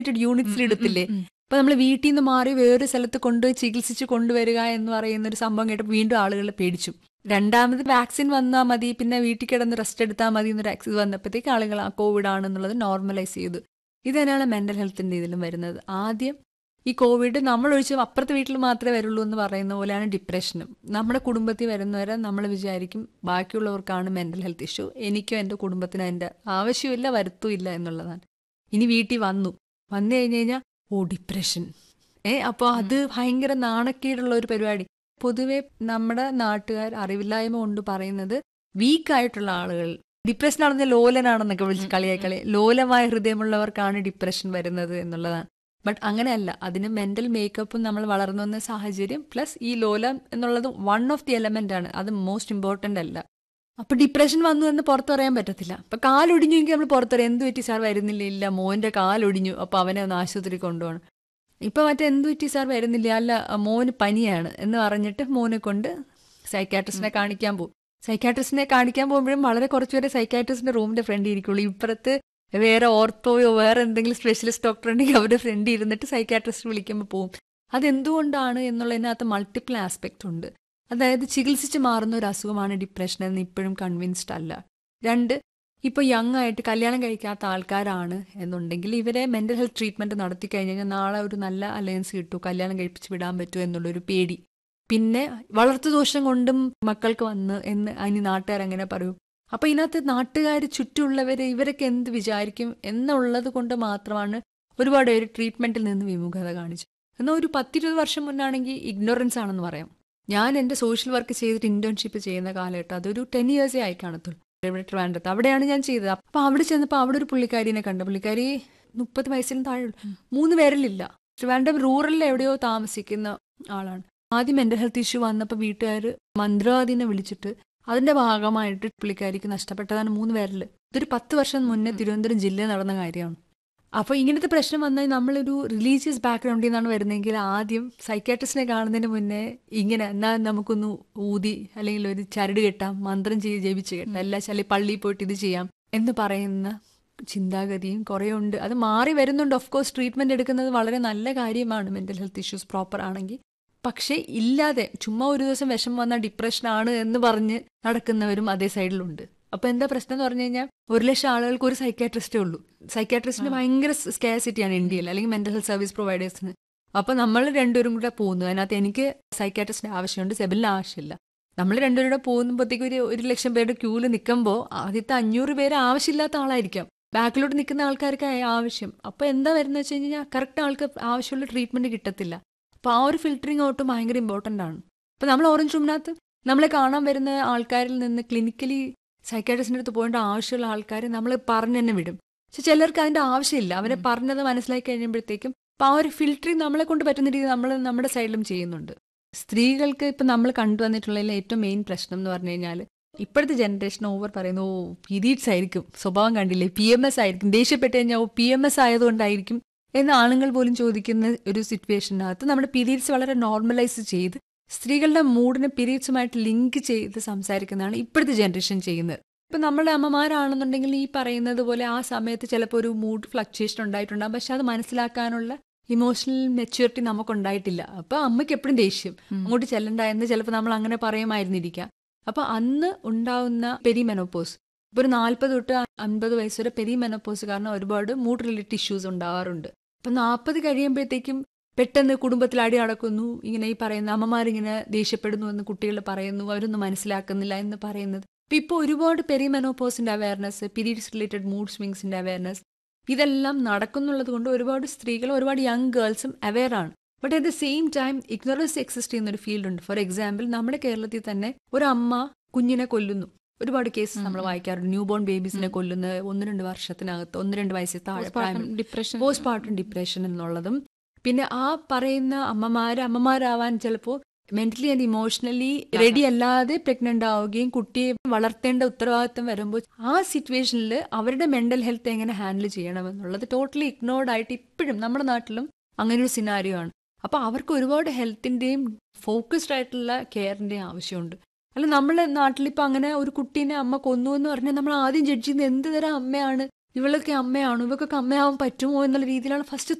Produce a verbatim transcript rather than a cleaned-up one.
യൂണിറ്റ്സിൽ ഇടത്തില്ലേ. ഇപ്പൊ നമ്മൾ വീട്ടിൽ നിന്ന് മാറി വേറൊരു സ്ഥലത്ത് കൊണ്ടുപോയി ചികിത്സിച്ച് കൊണ്ടുവരിക എന്ന് പറയുന്ന ഒരു സംഭവം കേട്ടപ്പോൾ വീണ്ടും ആളുകൾ പേടിച്ചു. രണ്ടാമത് വാക്സിൻ വന്നാൽ മതി, പിന്നെ വീട്ടിൽ കിടന്ന് റെസ്റ്റ് എടുത്താൽ മതി എന്നൊരു ആക്സിസ് വന്നപ്പോഴത്തേക്ക് ആളുകൾ ആ കോവിഡ് ആണെന്നുള്ളത് നോർമലൈസ് ചെയ്തു. ഇത് തന്നെയാണ് മെന്റൽ ഹെൽത്തിന്റെ ഇതിലും വരുന്നത്. ആദ്യം ഈ കോവിഡ് നമ്മൾ ഒഴിച്ച് അപ്പുറത്തെ വീട്ടിൽ മാത്രമേ വരുള്ളൂ എന്ന് പറയുന്ന പോലെയാണ് ഡിപ്രഷനും. നമ്മുടെ കുടുംബത്തിൽ വരുന്നവരെ നമ്മൾ വിചാരിക്കും ബാക്കിയുള്ളവർക്കാണ് മെന്റൽ ഹെൽത്ത് ഇഷ്യൂ, എനിക്കോ എൻ്റെ കുടുംബത്തിനോ അതിൻ്റെ ആവശ്യമില്ല, വരുത്തുമില്ല എന്നുള്ളതാണ്. ഇനി വീട്ടിൽ വന്നു വന്നു കഴിഞ്ഞ് കഴിഞ്ഞാൽ ഓ ഡിപ്രഷൻ, ഏ അപ്പോൾ അത് ഭയങ്കര നാണക്കേടുള്ള ഒരു പരിപാടി. പൊതുവെ നമ്മുടെ നാട്ടുകാർ അറിവില്ലായ്മ കൊണ്ട് പറയുന്നത് വീക്കായിട്ടുള്ള ആളുകൾ ഡിപ്രഷൻ ആണെന്ന് ലോലനാണെന്നൊക്കെ വിളിച്ച് കളിയായി കളി ലോലമായ ഹൃദയമുള്ളവർക്കാണ് ഡിപ്രഷൻ വരുന്നത് എന്നുള്ളതാണ്. ബട്ട് അങ്ങനെയല്ല. അതിന് മെന്റൽ മേക്കപ്പും നമ്മൾ വളർന്നു വന്ന സാഹചര്യം പ്ലസ് ഈ ലോലം എന്നുള്ളത് വൺ ഓഫ് ദി എലമെന്റ് ആണ്, അത് മോസ്റ്റ് ഇമ്പോർട്ടൻ്റ് അല്ല. അപ്പൊ ഡിപ്രഷൻ വന്നു എന്ന് പുറത്തു പറയാൻ പറ്റത്തില്ല. അപ്പൊ കാലൊടിഞ്ഞുവെങ്കിൽ നമ്മൾ പുറത്തു പറയാം എന്ത് പറ്റി സാർ വരുന്നില്ല, ഇല്ല മോന്റെ കാലൊടിഞ്ഞു അപ്പൊ അവനെ ഒന്ന് ആശുപത്രി കൊണ്ടുപോകണം. ഇപ്പൊ മറ്റേ എന്ത് പറ്റി സാർ വരുന്നില്ല, അല്ല മോന് പനിയാണ് എന്ന് പറഞ്ഞിട്ട് മോനെ കൊണ്ട് സൈക്കാട്രിസ്റ്റിനെ കാണിക്കാൻ പോകും. സൈക്കാട്രിസ്റ്റിനെ കാണിക്കാൻ പോകുമ്പോഴും വളരെ കുറച്ചുപേരെ സൈക്കാട്രിസ്റ്റിന്റെ റൂമിന്റെ ഫ്രണ്ട് ഇരിക്കുള്ളൂ. ഇപ്പുറത്ത് വേറെ ഓർത്തോയോ വേറെ എന്തെങ്കിലും സ്പെഷ്യലിസ്റ്റ് ഡോക്ടർ ഉണ്ടെങ്കിൽ അവരുടെ ഫ്രണ്ട് ഇരുന്നിട്ട് സൈക്കാട്രിസ്റ്റ് വിളിക്കുമ്പോൾ പോകും. അതെന്തുകൊണ്ടാണ് എന്നുള്ളതിനകത്ത് മൾട്ടിപ്പിൾ ആസ്പെക്റ്റ് ഉണ്ട്. അതായത് ചികിത്സിച്ച് മാറുന്ന ഒരു അസുഖമാണ് ഡിപ്രഷൻ എന്ന് ഇപ്പോഴും കൺവിൻസ്ഡ് അല്ല. രണ്ട്, ഇപ്പോൾ യങ് ആയിട്ട് കല്യാണം കഴിക്കാത്ത ആൾക്കാരാണ് എന്നുണ്ടെങ്കിൽ ഇവരെ മെന്റൽ ഹെൽത്ത് ട്രീറ്റ്മെന്റ് നടത്തി കഴിഞ്ഞ് കഴിഞ്ഞാൽ നാളെ ഒരു നല്ല അലയൻസ് കിട്ടൂ, കല്യാണം കഴിപ്പിച്ച് വിടാൻ പറ്റുമോ എന്നുള്ളൊരു പേടി. പിന്നെ വളർത്തുദോഷം കൊണ്ടും മക്കൾക്ക് വന്ന് എന്ന് അതിന് നാട്ടുകാർ അങ്ങനെ പറയും. അപ്പൊ ഇതിനകത്ത് നാട്ടുകാർ ചുറ്റുമുള്ളവര് ഇവരൊക്കെ എന്ത് വിചാരിക്കും എന്നുള്ളത് കൊണ്ട് മാത്രമാണ് ഒരുപാട് പേര് ട്രീറ്റ്മെന്റിൽ നിന്ന് വിമുഖത കാണിച്ചു. എന്നാൽ ഒരു പത്തിരുപത് വർഷം മുന്നാണെങ്കിൽ ഇഗ്നോറൻസ് ആണെന്ന് പറയാം. ഞാൻ എൻ്റെ സോഷ്യൽ വർക്ക് ചെയ്തിട്ട് ഇന്റേൺഷിപ്പ് ചെയ്യുന്ന കാലഘട്ടം അതൊരു ടെൻ ഇയേഴ്സേ ആയി കാണത്തുള്ളൂ. ഇവിടെ ട്രിവാൻഡ്രത്ത് അവിടെയാണ് ഞാൻ ചെയ്തത്. അപ്പൊ അവിടെ ചെന്നപ്പോൾ അവിടെ ഒരു പുള്ളിക്കാരിനെ കണ്ട. പുള്ളിക്കാരി മുപ്പത് വയസ്സിലും താഴെയുള്ളൂ, മൂന്ന് പേരിലില്ല. ട്രിവാൻഡ്രം റൂറലിൽ എവിടെയോ താമസിക്കുന്ന ആളാണ്. ആദ്യം മെന്റൽ ഹെൽത്ത് ഇഷ്യൂ വന്നപ്പോൾ വീട്ടുകാർ മന്ത്രവാദിനെ വിളിച്ചിട്ട് അതിന്റെ ഭാഗമായിട്ട് പുള്ളിക്കാരിക്ക് നഷ്ടപ്പെട്ടതാണ് മൂന്ന് പേരിൽ. ഇതൊരു പത്ത് വർഷം മുന്നേ തിരുവനന്തപുരം ജില്ലയിൽ നടന്ന കാര്യമാണ്. അപ്പോൾ ഇങ്ങനത്തെ പ്രശ്നം വന്നാൽ നമ്മളൊരു റിലീജിയസ് ബാക്ക്ഗ്രൗണ്ടിൽ നിന്നാണ് വരുന്നതെങ്കിൽ ആദ്യം സൈക്കാട്രിസ്റ്റിനെ കാണുന്നതിന് മുന്നേ ഇങ്ങനെ എന്നാൽ നമുക്കൊന്ന് ഊതി അല്ലെങ്കിൽ ഒരു ചരട് കെട്ടാം, മന്ത്രം ചെയ്ത് ജപിച്ച് കെട്ടാം, എല്ലാ ശല്യം പള്ളിയിൽ പോയിട്ട് ഇത് ചെയ്യാം എന്ന് പറയുന്ന ചിന്താഗതിയും കുറേ ഉണ്ട്. അത് മാറി വരുന്നുണ്ട്. ഓഫ് കോഴ്സ് ട്രീറ്റ്മെന്റ് എടുക്കുന്നത് വളരെ നല്ല കാര്യമാണ് മെന്റൽ ഹെൽത്ത് ഇഷ്യൂസ് പ്രോപ്പർ ആണെങ്കിൽ. പക്ഷേ ഇല്ലാതെ ചുമ്മാ ഒരു ദിവസം വിഷമം വന്നാൽ ഡിപ്രഷനാണ് എന്ന് പറഞ്ഞ് നടക്കുന്നവരും അതേ സൈഡിലുണ്ട്. അപ്പൊ എന്താ പ്രശ്നം എന്ന് പറഞ്ഞു കഴിഞ്ഞാൽ ഒരു ലക്ഷം ആളുകൾക്ക് ഒരു സൈക്കാട്രിസ്റ്റേ ഉള്ളൂ. സൈക്കാട്രിസ്റ്റിന് ഭയങ്കര സ്കാസിറ്റിയാണ് ഇന്ത്യയിൽ, അല്ലെങ്കിൽ മെന്റൽ ഹെൽത്ത് സർവീസ് പ്രൊവൈഡേഴ്സിന്. അപ്പൊ നമ്മൾ രണ്ടുപേരും കൂടെ പോകുന്നു. അതിനകത്ത് എനിക്ക് സൈക്കാട്രിസ്റ്റിന്റെ ആവശ്യമുണ്ട്, സെബിലിന് ആവശ്യമില്ല. നമ്മൾ രണ്ടുപേരും കൂടെ പോകുമ്പോഴത്തേക്ക് ഒരു ഒരു ലക്ഷം പേരുടെ ക്യൂല് നിൽക്കുമ്പോൾ ആദ്യത്തെ അഞ്ഞൂറ് പേര് ആവശ്യമില്ലാത്ത ആളായിരിക്കാം, ബാക്കിലോട്ട് നിൽക്കുന്ന ആൾക്കാർക്ക് ആവശ്യം. അപ്പൊ എന്താ വരുന്നത് വെച്ച് കഴിഞ്ഞാൽ കറക്റ്റ് ആൾക്ക് ആവശ്യമുള്ള ട്രീറ്റ്മെന്റ് കിട്ടത്തില്ല. അപ്പൊ ആ ഒരു ഫിൽറ്ററിങ് ഔട്ട് ഭയങ്കര ഇമ്പോർട്ടൻ്റ് ആണ്. ഇപ്പൊ നമ്മൾ ഓറഞ്ച് റൂമിനകത്ത് നമ്മളെ കാണാൻ വരുന്ന ആൾക്കാരിൽ നിന്ന് ക്ലിനിക്കലി സൈക്കാട്രിസ്റ്റിൻ്റെ അടുത്ത് പോകേണ്ട ആവശ്യമുള്ള ആൾക്കാരെ നമ്മൾ പറഞ്ഞു തന്നെ വിടും. പക്ഷെ ചിലർക്ക് അതിന്റെ ആവശ്യമില്ല. അവരെ പറഞ്ഞത് മനസ്സിലാക്കി കഴിയുമ്പോഴത്തേക്കും അപ്പൊ ആ ഒരു ഫിൽറ്ററിങ് നമ്മളെ കൊണ്ട് പറ്റുന്ന രീതി നമ്മൾ നമ്മുടെ സൈഡിലും ചെയ്യുന്നുണ്ട്. സ്ത്രീകൾക്ക് ഇപ്പൊ നമ്മൾ കണ്ടുവന്നിട്ടുള്ളതിൽ ഏറ്റവും മെയിൻ പ്രശ്നം എന്ന് പറഞ്ഞു കഴിഞ്ഞാൽ ഇപ്പോഴത്തെ ജനറേഷൻ ഓവർ പറയുന്നു ഓ പീരീഡ്സ് ആയിരിക്കും, സ്വഭാവം കണ്ടില്ലേ, പി എം എസ് ആയിരിക്കും, ദേഷ്യപ്പെട്ട് കഴിഞ്ഞാൽ ഓ പി എം എസ് ആയതുകൊണ്ടായിരിക്കും എന്ന് ആണുങ്ങൾ പോലും ചോദിക്കുന്ന ഒരു സിറ്റുവേഷനകത്ത് നമ്മുടെ പീരീഡ്സ് വളരെ നോർമലൈസ് ചെയ്ത് സ്ത്രീകളുടെ മൂഡിനെ പീരീഡ്സുമായിട്ട് ലിങ്ക് ചെയ്ത് സംസാരിക്കുന്നതാണ് ഇപ്പോഴത്തെ ജനറേഷൻ ചെയ്യുന്നത്. ഇപ്പൊ നമ്മുടെ അമ്മമാരാണെന്നുണ്ടെങ്കിൽ ഈ പറയുന്നത് പോലെ ആ സമയത്ത് ചിലപ്പോൾ ഒരു മൂഡ് ഫ്ലക്ച്വേഷൻ ഉണ്ടായിട്ടുണ്ടാകും, പക്ഷെ അത് മനസ്സിലാക്കാനുള്ള ഇമോഷണൽ മെച്യൂരിറ്റി നമുക്കുണ്ടായിട്ടില്ല. അപ്പൊ അമ്മയ്ക്ക് എപ്പോഴും ദേഷ്യം, അങ്ങോട്ട് ചെല്ലണ്ട എന്ന് ചിലപ്പോൾ നമ്മൾ അങ്ങനെ പറയുമായിരുന്നിരിക്കാം. അപ്പൊ അന്ന് ഉണ്ടാവുന്ന പെരിമെനോപോസ്, ഇപ്പൊ ഒരു നാൽപ്പത് തൊട്ട് അൻപത് വയസ്സ് വരെ പെരിമെനോപോസ് കാരണം ഒരുപാട് മൂഡ് റിലേറ്റഡ് ഇഷ്യൂസ് ഉണ്ടാവാറുണ്ട്. അപ്പൊ നാൽപ്പത് കഴിയുമ്പോഴത്തേക്കും പെട്ടെന്ന് കുടുംബത്തിൽ അടി നടക്കുന്നു, ഇങ്ങനെ ഈ പറയുന്ന അമ്മമാരിങ്ങനെ ദേഷ്യപ്പെടുന്നു എന്ന് കുട്ടികൾ പറയുന്നു, അവരൊന്നും മനസ്സിലാക്കുന്നില്ല എന്ന് പറയുന്നത്. അപ്പൊ ഇപ്പോൾ ഒരുപാട് പെരിമെനോപോസിന്റെ awareness, periods related mood സ്വിങ്സിന്റെ awareness, ഇതെല്ലാം നടക്കുന്നുള്ളത് കൊണ്ട് ഒരുപാട് സ്ത്രീകളും ഒരുപാട് യങ് ഗേൾസും അവെയർ ആണ്. But at the same time ignorance exist ചെയ്യുന്ന ഒരു ഫീൽഡ് ഉണ്ട്. ഫോർ എക്സാമ്പിൾ നമ്മുടെ കേരളത്തിൽ തന്നെ ഒരു അമ്മ കുഞ്ഞിനെ കൊല്ലുന്നു, ഒരുപാട് കേസസ് നമ്മൾ വായിക്കാറുണ്ട്. ന്യൂ ബോൺ ബേബീസിനെ കൊല്ലുന്ന ഒന്ന് രണ്ട് വർഷത്തിനകത്ത്, ഒന്ന് രണ്ട് വയസ്സിൽ താഴെ ഡിപ്രഷൻ, പോസ്റ്റ് പാർട്ടം ഡിപ്രഷൻ എന്നുള്ളതും. പിന്നെ ആ പറയുന്ന അമ്മമാര് അമ്മമാരാവാൻ ചിലപ്പോൾ മെന്റലി ആൻഡ് ഇമോഷണലി റെഡി അല്ലാതെ പ്രഗ്നന്റ് ആവുകയും കുട്ടിയെ വളർത്തേണ്ട ഉത്തരവാദിത്തം വരുമ്പോൾ ആ സിറ്റുവേഷനിൽ അവരുടെ മെന്റൽ ഹെൽത്ത് എങ്ങനെ ഹാൻഡിൽ ചെയ്യണമെന്നുള്ളത് ടോട്ടലി ഇഗ്നോർഡ് ആയിട്ട് ഇപ്പോഴും നമ്മുടെ നാട്ടിലും അങ്ങനെ ഒരു സിനാരിയോ ആണ്. അപ്പൊ അവർക്ക് ഒരുപാട് ഹെൽത്തിന്റെയും ഫോക്കസ്ഡ് ആയിട്ടുള്ള കെയറിന്റെയും ആവശ്യമുണ്ട്. അല്ല നമ്മളെ നാട്ടിലിപ്പോൾ അങ്ങനെ ഒരു കുട്ടീനെ അമ്മ കൊന്നു എന്ന് പറഞ്ഞാൽ നമ്മൾ ആദ്യം ജഡ്ജ് ചെയ്യുന്നത് എന്ത് തരം അമ്മയാണ്, ഇവളൊക്കെ അമ്മയാണോ, ഇവക്കൊക്കെ അമ്മയാവാൻ പറ്റുമോ എന്നുള്ള രീതിയിലാണ് ഫസ്റ്റ്